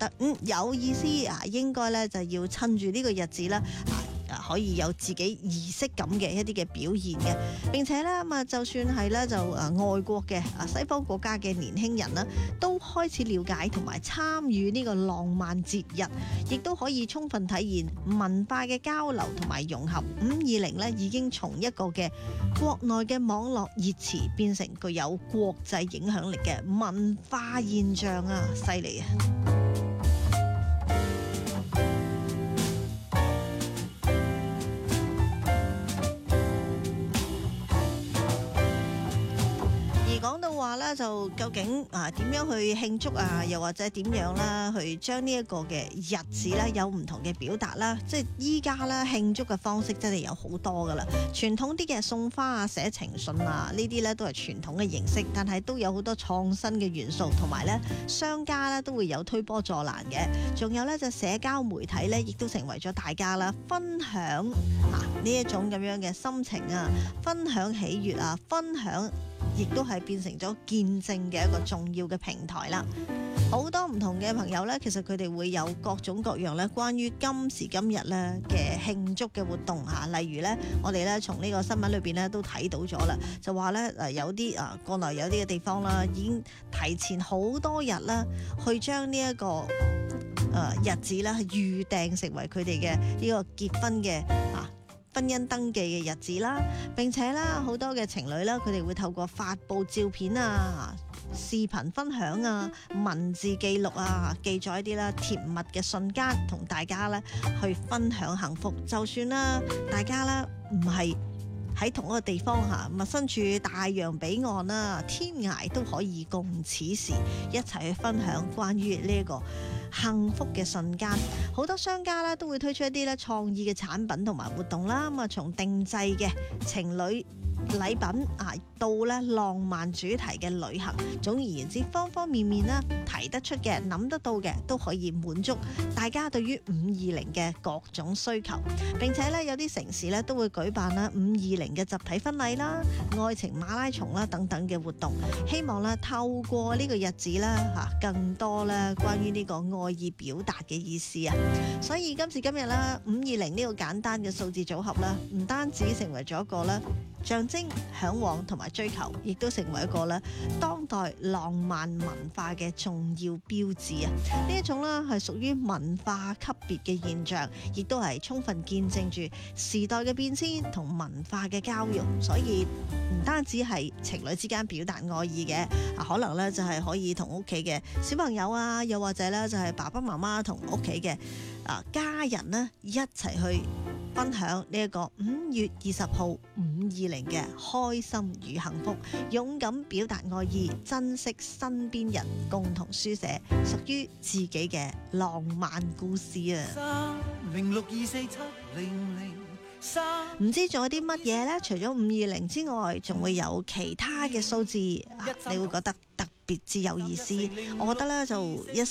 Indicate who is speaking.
Speaker 1: 得有意思應該咧就要趁住呢個日子啦可以有自己儀式感嘅一啲嘅表現嘅，並且咧就算係咧就外國嘅西方國家嘅年輕人啦，都開始了解同埋參與呢個浪漫節日，亦都可以充分體現文化嘅交流同埋融合。520咧已經從一個嘅國內嘅網絡熱詞變成具有國際影響力嘅文化現象啊，犀利啊！講到話咧，就究竟點樣去慶祝又或者點樣啦，去將呢一個嘅日子咧有唔同嘅表達啦。即係依家咧慶祝嘅方式真係有好多噶啦，傳統啲嘅送花寫情信呢啲咧都係傳統嘅形式，但係都有好多創新嘅元素，同埋咧商家咧都會有推波助瀾嘅。仲有咧就社交媒體咧，亦都成為咗大家啦分享呢一種咁樣嘅心情分享喜悅分享。亦都係變成咗見證嘅一個重要嘅平台啦。好多唔同嘅朋友呢，其實佢哋會有各種各樣呢關於今時今日呢嘅慶祝嘅活動例如呢，我哋呢從呢個新聞裏邊呢都睇到咗啦，就話呢有啲國內有啲嘅地方啦，已經提前好多日啦，去將呢一個日子呢預訂成為佢哋嘅呢個結婚嘅婚姻登記嘅日子啦，並且啦好多嘅情侶啦，佢哋會透過發布照片視頻分享文字記錄記載一啲啦甜蜜嘅瞬間，同大家咧去分享幸福。就算啦，大家咧唔係喺同一個地方身處大洋彼岸天涯都可以共此時，一齊去分享關於呢一個幸福嘅瞬間。好多商家咧都會推出一啲咧創意嘅產品同埋活動啦，從定制嘅情侶禮品到咧浪漫主題嘅旅行，總而言之，方方面面啦提得出嘅、諗得到嘅都可以滿足大家對於520嘅各種需求。並且咧有啲城市咧都會舉辦啦520嘅集體婚禮啦、愛情馬拉松啦等等嘅活動，希望咧透過呢個日子啦更多咧關於呢個愛意表達嘅意思啊。所以今時今日啦520呢個簡單嘅數字組合啦，唔單止成為咗一個啦象徵、嚮往同埋追求，亦都成為一個咧當代浪漫文化嘅重要標誌啊！呢一種咧係屬於文化級別嘅現象，亦都係充分見證住時代嘅變遷同文化嘅交融。所以唔單止係情侶之間表達愛意嘅，可能咧就係可以同屋企嘅小朋友又或者咧就係爸爸媽媽同屋企嘅家人呢一齊去分享呢一個5月20號520嘅開心與幸福，勇敢表達愛意，珍惜身邊人，共同書寫屬於自己嘅浪漫故事啊！306247003，唔知仲有啲乜嘢呢？除咗520之外，仲會有其他嘅數字，你會覺得特別之有意思。我覺得咧就一